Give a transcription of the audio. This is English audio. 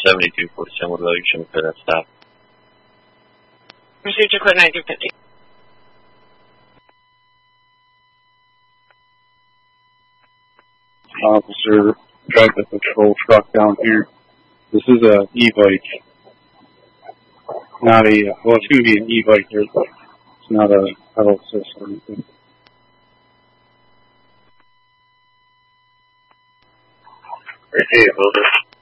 7247, what about you should for that stop? Pursuit to quit 9250. Officer, traffic patrol truck down here. This is a e-bike. Not a, well, it's going to be an e-bike here, but it's not a pedal assist or anything. Hey, Wilder.